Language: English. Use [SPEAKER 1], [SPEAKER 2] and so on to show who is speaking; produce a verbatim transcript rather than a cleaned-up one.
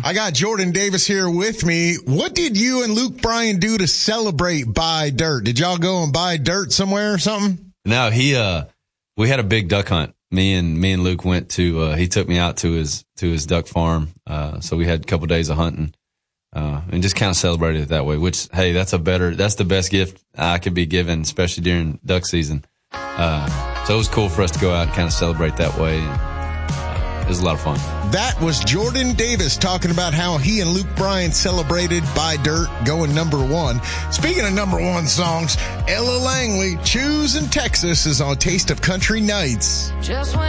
[SPEAKER 1] I got Jordan Davis here with me. What did you and Luke Bryan do to celebrate Buy Dirt? Did y'all go and buy dirt somewhere or something?
[SPEAKER 2] No, he, uh, we had a big duck hunt. Me and, me and Luke went to, uh, he took me out to his, to his duck farm. Uh, so we had a couple days of hunting, uh, and just kind of celebrated it that way, which, hey, that's a better, that's the best gift I could be given, especially during duck season. Uh, so it was cool for us to go out and kind of celebrate that way. And, uh, it was a lot of fun.
[SPEAKER 1] That was Jordan Davis talking about how he and Luke Bryan celebrated Buy Dirt going number one. Speaking of number one songs, Ella Langley, Choose in Texas is on Taste of Country Nights.
[SPEAKER 3] Just when